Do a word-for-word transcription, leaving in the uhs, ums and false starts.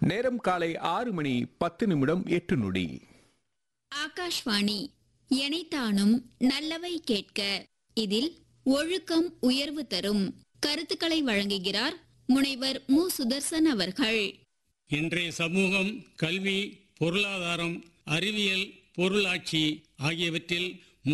நேரம் காலை ஆறு மணி பத்து நிமிடம் எட்டு நொடி. ஆகாஷ்வாணி எனைத்தானும் நல்லவை கேட்க. இதில் ஒழுக்கம் உயர்வு தரும் கருத்துக்களை வழங்குகிறார் முனைவர் மு சுதர்சன் அவர்கள். இன்றைய சமூகம் கல்வி, பொருளாதாரம், அறிவியல், பொருளாட்சி ஆகியவற்றில்